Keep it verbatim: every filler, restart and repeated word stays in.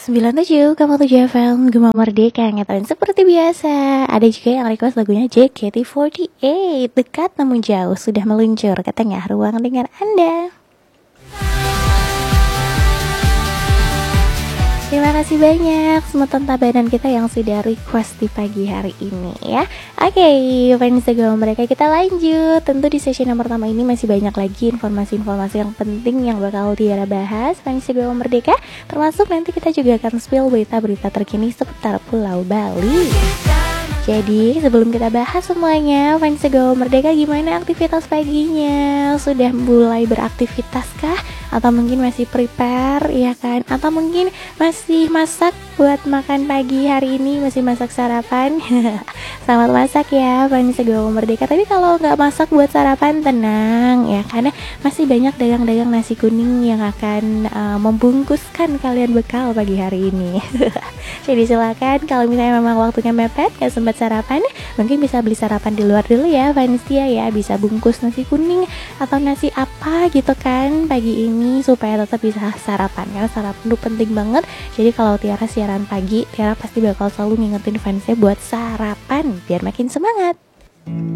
sembilan tujuh koma tujuh F M Gema Merdeka ngetahuin seperti biasa. Ada juga yang request lagunya J K T empat delapan, Dekat Namun Jauh sudah meluncur ke tengah ruang dengar Anda. Terima kasih banyak semua tabanan kita yang sudah request di pagi hari ini ya. Oke, okay, fans Instagram mereka kita lanjut. Tentu di sesi yang pertama ini masih banyak lagi informasi-informasi yang penting yang bakal Tiara bahas fans Instagram Merdeka. Termasuk nanti kita juga akan spill berita-berita terkini seputar Pulau Bali. Jadi sebelum kita bahas semuanya, fans Instagram Merdeka gimana aktivitas paginya? Sudah mulai beraktivitas kah? Atau mungkin masih prepare ya kan, atau mungkin masih masak buat makan pagi hari ini, masih masak sarapan. Selamat masak ya fans Instagram Merdeka. Tapi kalau nggak masak buat sarapan, tenang ya, karena masih banyak dagang-dagang nasi kuning yang akan uh, membungkuskan kalian bekal pagi hari ini. Jadi silakan kalau misalnya memang waktunya mepet nggak sempat sarapan, mungkin bisa beli sarapan di luar dulu ya fans ya, ya bisa bungkus nasi kuning atau nasi apa gitu kan pagi ini, supaya tetap bisa sarapan, karena sarapan itu penting banget. Jadi kalau Tiara siaran pagi, Tiara pasti bakal selalu ngingetin fansnya buat sarapan biar makin semangat.